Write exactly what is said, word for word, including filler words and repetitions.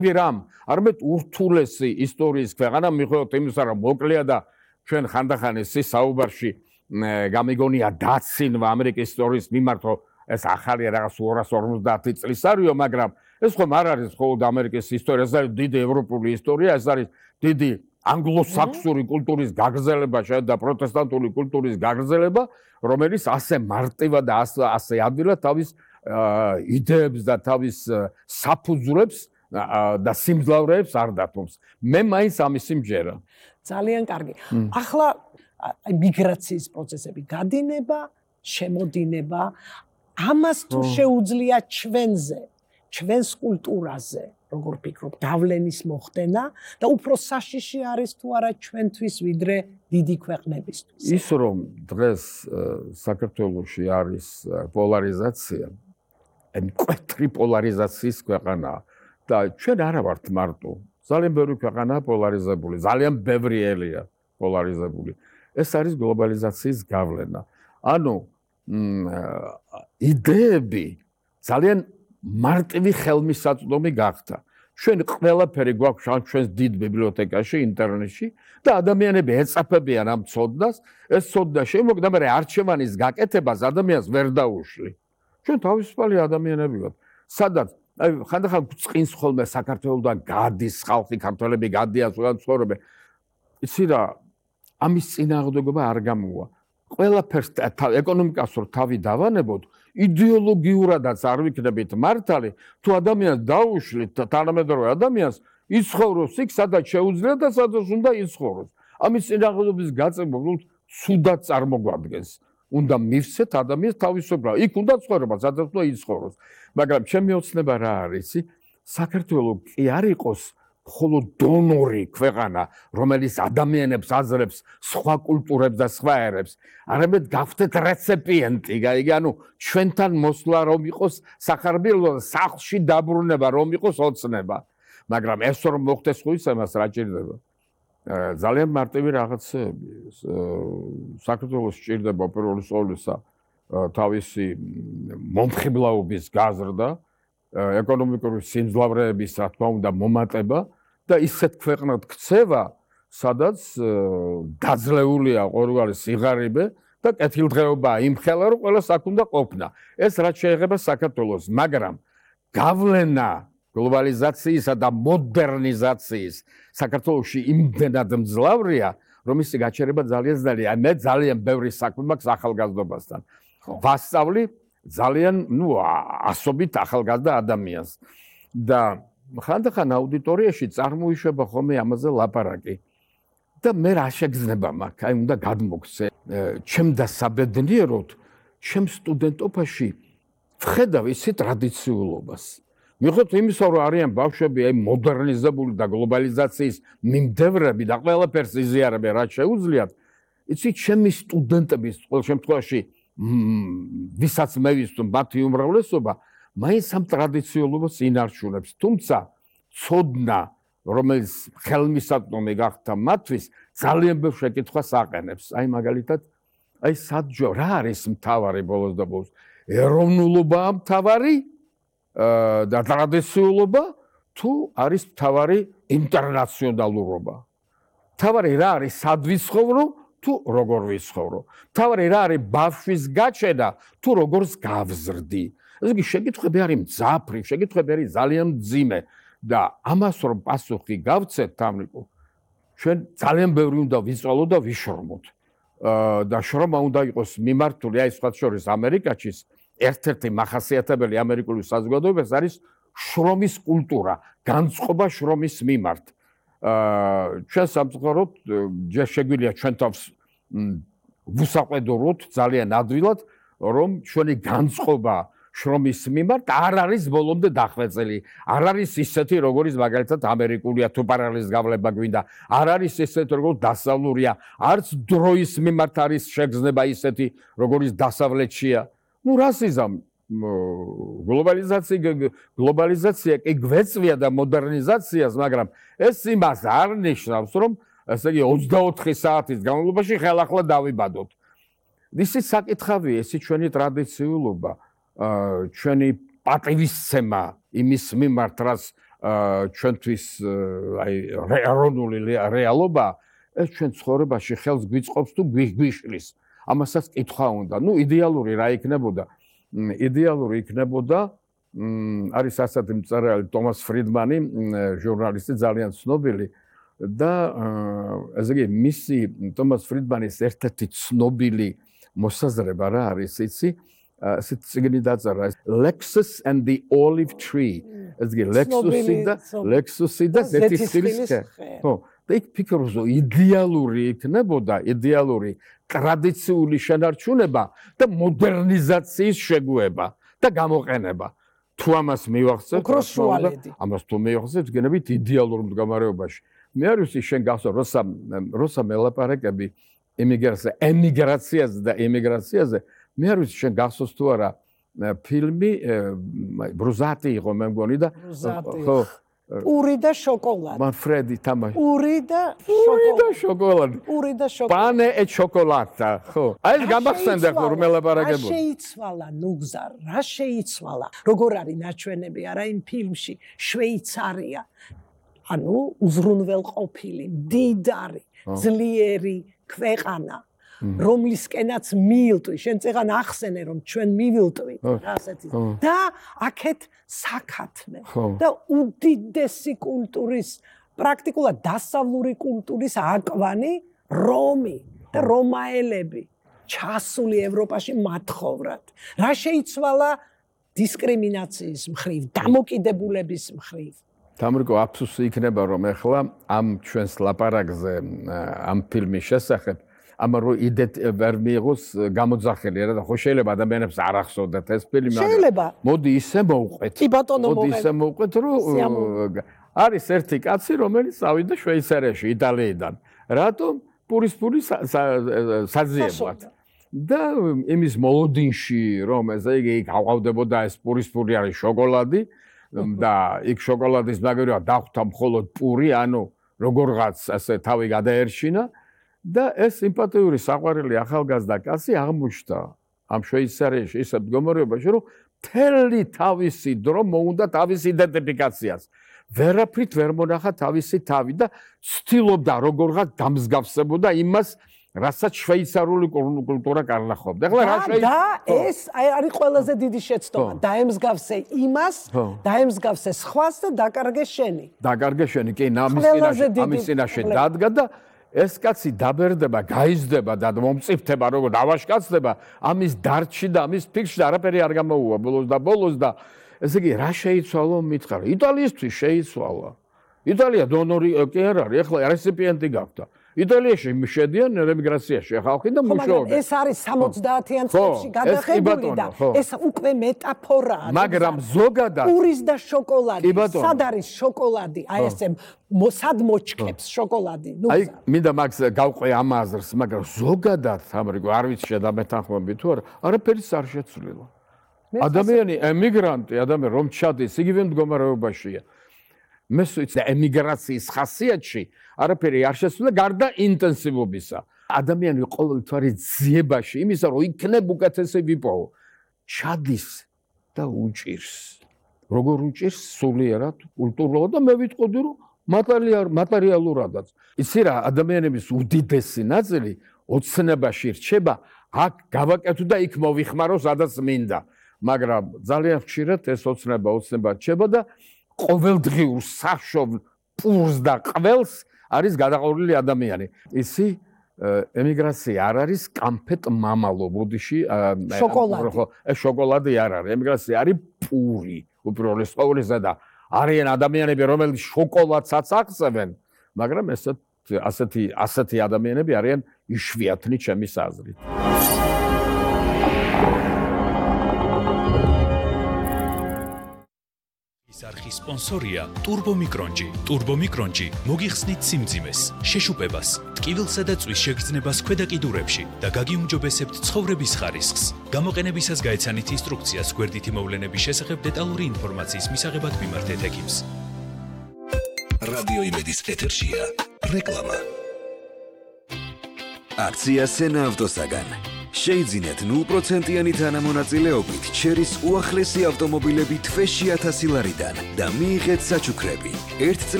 რამ არამედ ურთულესი ისტორიის ქვეყანა მიუხედავად იმისა რომ მოკლეა და ჩვენ ხანდახან ეს საუბარში გამიგონია დაცინვა ამერიკის ისტორიის მიმართ ეს ახალია რაღაც ორას ორმოცდაათი წლის არისო მაგრამ ეს ხომ არ არის მხოლოდ ამერიკის ისტორია ეს არის დიდი ევროპული ისტორია ეს არის დიდი ანგლო-საქსონური კულტურის გაგრძელება შაید და პროტესტანტული კულტურის გაგრძელება რომელიც ასე მარტივად და ასე ადვილად თავის იდეებს და თავის საფუძვლებს და სიმძლავრეებს არ დათმობს. მე მაინც ამისი მჯერა. ძალიან კარგი. ახლა მიგრაციის პროცესები გადინება, შემოდინება, ამას თუ შეუძლია ჩვენზე, ჩვენს კულტურაზე, როგორ ფიქრობ, გავლენის მოხდენა და უფრო საშიში არის თუ არა ჩვენთვის ვიდრე დიდი ქვეყნებისთვის. ის რომ დღეს საქართველოში არის პოლარიზაცია, მკვეთრი პოლარიზაციის ქვეყანაა. და ჩვენ არა ვართ მარტო. ძალიან ბევრი ქვეყანაა პოლარიზებული, ძალიან ბევრი ელია პოლარიზებული. ეს არის გლობალიზაციის გავლენა. ანუ იდეები ძალიან მარტივი ხელმისაწვდომი გახდა. ჩვენ ყველაფერი გვაქვს ჩვენს დიდ ბიბლიოთეკაში, ინტერნეტში და ადამიანები ეწაფებიან ამ ცოდნას, ეს ცოდნა შემოგდა, მაგრამ არჩევანის გაკეთებას ადამიანს ვერ დაუშლი. ჩვენ თავისუფალი ადამიანები ვართ. სადაც აი ხანდახან წqins ხოლმე საქართველოსთან გადის ხალხი ქართველები გადიან სხვადასხვა ცხოვრობენ იცი რა ამის წინააღმდეგობა არ გამოვა ყველაფერს ეკონომიკას რო თავი დავანებოთ იდეოლოგიურადაც არ ვიქნებით მართალი თუ ადამიანს დაუშლით თანამედროვე ადამიანს იცხოვროს იქ სადაც შეუძლია და სადაც უნდა იცხოვროს ამის წინააღმდეგობის გაწევა სუდად წარმოგვადგენს უნდა მივცეთ ადამიანს თავისუფლად. იქ უნდა ცხოვრება, სადაც უნდა იცხოვროს. მაგრამ ჩემი ოცნება რა არის? საქართველო კი არ იყოს მხოლოდ დონორი ქვეყანა, რომელიც ადამიანებს აძლევს სხვა კულტურებს და სხვა ერებს. არამედ გავხდეთ რეციპიენტი, ანუ ჩვენთან მოსვლა რომ იყოს სახარბიელო სახლში დაბრუნება რომ იყოს ოცნება. მაგრამ ეს რომ მოხდეს ხო ის ამას რა ჭირდება? ძალიან მარტივი რაღაცები. საქართველოს სჭირდება პირველ ყოვლისა თავისი მომხიბლაობის გაზრდა, ეკონომიკური სიმძლავრეების რა თქმა უნდა მომატება და ისეთ ქვეყნად ქცევა, სადაც დაძლეულია ყოველგვარი სიღარიბე და კეთილდღეობა იმხელა რომ ყველა აქ უნდა ყოფნა. ეს რაც შეეხება საქართველოს, მაგრამ გავლენა გლობალიზაციისა და მოდერნიზაციის საქართველოში იმდენად მძლავრია, რომ ისი გაჩერება ძალიან ძნელია. მე ძალიან ბევრი საქმე მაქვს ახალგაზრდობასთან. ვასწავლი ძალიან, ნუ, ასობით ახალგაზრდა ადამიანს. და ხანდახან აუდიტორიაში წარმოიშვება ხოლმე ამაზე ლაპარაკი. და მე რა შეგრძნება მაქვს, აი უნდა გადმოგცე. ჩემ დასაბედნიეროდ, ჩემ სტუდენტობაში ვხედავ ისი ტრადიციულობას. მიუხედავად იმისა, რომ არიან ბავშვები აი მოდერნიზებული და გლობალიზაციის მიმდევრები და ყველაფერს იზიარებენ, რაც შეუძლიათ, იცით, ჩემი სტუდენტების ყოველ შემთხვევაში, ვისაც მე ვისწავლ მათი უმრავლესობა, მაინც ამ ტრადიციულობას ინარჩუნებს. თუმცა, ცოდნა, რომელიც ხელმისაწვდომი გახდა მათთვის, ძალიან ბევრ შეკითხვას აყენებს. აი მაგალითად, აი საჯო რა არის მთავარი ბოლოს და ბოლოს? ეროვნულობაა მთავარი? და ტრადიციულობა თუ არის მთავარი ინტერნაციონალურობა. მთავარი რა არის სად ვიცხოვრო თუ როგორ ვიცხოვრო. მთავარი რა არის ბავშვის გაჩენა თუ როგორს გავზრდი. ესე იგი შეკითხვები არის მძაფრი, შეკითხვები არის ძალიან მძიმე და ამას რომ პასუხი გავცეთ თამრიკო, ჩვენ ძალიან ბევრი უნდა ვისწავლოთ და ვიშრომოთ. და შრომა უნდა იყოს მიმართული აი სხვა შორის ამერიკაშიც ერთ-ერთი მახასიათებელი ამერიკული საზოგადოების არის შრომის კულტურა, განწყობა შრომის მიმართ. ჩვენ სამწუხაროდ ჯერ შეგვიძლია ჩვენ თავს ვუსაყვედუროთ ძალიან ადვილად, რომ ჩვენი განწყობა შრომის მიმართ არ არის ბოლომდე დახვეწილი. არ არის ისეთი, როგორც მაგალითად ამერიკულია თუ პარალელის გავლება გვინდა. არ არის ისეთი, როგორც დასავლურია. არც დროის მიმართ არის შეგრძნება ისეთი, როგორც დასავლეთშია. ნუ რასიზამ გლობალიზაცია გლობალიზაცია კი გვეწვია და მოდერნიზაციას, მაგრამ ეს იმას არ ნიშნავს, რომ ესე იგი ოცდაოთხი საათის განმავლობაში ხელახლა დავიბადოთ. ისიც საკითხავია, ესეც ჩვენი ტრადიციულობა, ჩვენი პატივისცემა იმის მიმართ, რაც ჩვენთვის აი ეროვნული რეალობა, ეს ჩვენ ცხოვრებაში ხელს გვიწყობს თუ გვიშლის. ამასაც კითხვა უნდა. ნუ იდეალური რა იქნებოდა? იდეალური იქნებოდა არის ასეთი მწერალი ტომას ფრიდმანი, ჟურნალისტი ძალიან ცნობილი და ესე იგი მისი ტომას ფრიდმანის ერთ-ერთი ცნობილი მოსაზრება რა არის იცი? ასეთ წიგნი დაწერა Lexus and the Olive Tree. ესე იგი ლექსუსი და ლექსუსი და ზეთისხილის ხე. ხო, და იქ ფიქრობს რომ იდეალური იქნებოდა, იდეალური ტრადიციული შენარჩუნება და მოდერნიზაციის შეგუება და გამოყენება. თუ ამას მივახცევთ, ამას თუ მივახცევთ, გენებით იდეალურ მდგომარეობაში. მე არ ვიცი შენ გახსოვს როცა როცა მელაპარაკები ემიგრაციაზე, ემიგრაციაზე და ემიგრაციაზე, მე არ ვიცი შენ გახსოვს თუ არა ფილმი ბრუზატი იყო მე მგონი და ხო პური და შოკოლადი. მანფრედი თამაში. პური და შოკოლადი. პური და შოკოლადი. პანე ე შოკოლადა, ხო. აი ეს გამახსენდა ხო რომ ელაპარაკებო. რა შეიცვალა ნუგზა, რა შეიცვალა. როგორ არის ნაჩვენები არა იმ ფილმში შვეიცარია. ანუ უზრუნველყოფილი, მდიდარი, ძლიერი ქვეყანა. რომლისკენაც მიილტვი, შენ წეგან ახსენე რომ ჩვენ მივილტვით, ასეთი. და აქეთ საქათმე და უდიდესი კულტურის, პრაქტიკულად დასავლური კულტურის აკვანი რომი და რომაელები ჩასული ევროპაში მათხოვრად. რა შეიცვალა დისკრიმინაციის მხრივ, დამოკიდებულების მხრივ. თამრიკო აფსუსი იქნება რომ ეხლა ამ ჩვენს ლაპარაკზე ამ ფილმის შესახებ ამა რო იდეთ ვერ მიიღოს გამოძახილი რა და ხო შეიძლება ადამიანებს არ ახსოვდეთ ეს ფილმი შეიძლება მოდი ისე მოვყვეთ კი ბატონო მოდი ისე მოვყვეთ რომ არის ერთი კაცი რომელიც ავიდა შვეიცარიაში იტალიიდან რატომ პურის პური საძიებლად და იმის მოლოდინში რომ ესე იგი გავყავდებოდა ეს პურის პური არის შოკოლადი და იქ შოკოლადის მაგერია დახვდა მხოლოდ პური ანუ როგორღაც ასე თავი გადაერშინა და ეს სიმპათიური საყვარელი ახალგაზრდა კაცი აღმოჩნდა ამ შვეიცარიაში ისე მდგომარეობაში რომ მთელი თავისი დრო მოუნდა თავის იდენტიფიკაციას ვერაფრით ვერ მონახა თავისი თავი და ცდილობდა როგორღაც გამსგავსებოდა იმას რასაც შვეიცარიული კულტურა კარნახობდა. ეხლა რა შეიძლება და ეს არის ყველაზე დიდი შეცდომა. დაემსგავსე იმას, დაემსგავსე სხვას და დაკარგე შენი. დაკარგე შენი, კი, ამის წინაშე დადგა და ეს კაცი დაბერდება, გაიზრდება და მომწიფდება, როგორ დავაშკაცდება, ამის დარჩი და ამის ფიქრში არაფერი არ გამოუვა ბოლოს და ბოლოს და ესე იგი რა შეიცვალა მითხარ. იტალიისთვის შეიცვალა. იტალია დონორი კი არ არის, ეხლა რესიპიენტი გახდა. იტალიაში შედიან ემიგრაციაში ხალხი და მუშაობენ. ეს არის სამოცდაათიან წლებში გადაღებული და ეს უკვე მეტაფორაა. მაგრამ ზოგადად პურის და შოკოლადი, სად არის შოკოლადი? აი ესე სად მოჩქებს შოკოლადი? ნუ აი მინდა მაგს გავყვე ამ აზრს, მაგრამ ზოგადად ამრიგო არ ვიცი შედამეთანხმები თუ არა, არაფერი არ შეცვლილა. ადამიანი ემიგრანტი, ადამიანი რომ ჩადის იგივე მდგომარეობაშია. მე ვიცი ემიგრაციის ხასიათში არაფერი არ შეცვლილა გარდა ინტენსივობისა. ადამიანი ყოველ თვარი ძიებაში იმისა რომ იქნებ უკეთესი ვიპოვო. ჩადის და უჭირს. როგორ უჭირს? სულიერად, კულტურულად და მე ვიტყოდი რომ მატერიალურადაც. იცი რა, ადამიანების უდიდესი ნაწილი ოცნებაში რჩება, აქ გავაკეთო და იქ მოვიხმარო, სადაც მინდა. მაგრამ ძალიან ხშირად ეს ოცნება ოცნება რჩება და ყოველდღიურ საშოვ პურს და ყველს არის გადაყოლილი ადამიანი. ისი ემიგრაცია არ არის კამფეტ მამალო ბოდიში შოკოლადი. ხო, ეს შოკოლადი არ არის. ემიგრაცია არის პური. უპირველეს ყოვლისა და არიან ადამიანები, რომლებიც შოკოლადსაც აღწევენ, მაგრამ ესეთ ასეთი ასეთი ადამიანები არიან იშვიათნი ჩემის აზრით. არხის სპონსორია Turbo Micronji. Turbo Micronji მოგიხსნით სიმძიმეს, შეშუპებას, ტკივილსა და წვის შეგრძნებას ქვედა კიდურებში და გაგიუმჯობესებთ ცხოვრების ხარისხს. გამოყენებისას გაეცანით ინსტრუქციას გვერდითი მოვლენების შესახებ დეტალური ინფორმაციის მისაღებად მიმართეთ ექიმს. რადიო იმედის ეთერშია რეკლამა. აქცია სენა ავტოსაგან. შეიძინეთ ნულ პროცენტიანი თანამონაწილეობით ჩერის უახლესი ავტომობილები თვეში ათასი ლარიდან და მიიღეთ საჩუქრები. ერთ